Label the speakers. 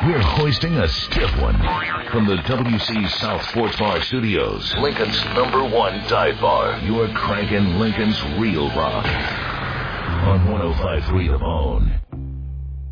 Speaker 1: We're hoisting a stiff one from the WC South Sports Bar Studios. Lincoln's #1 dive bar. You're cranking Lincoln's real rock on 105.3 The Bone.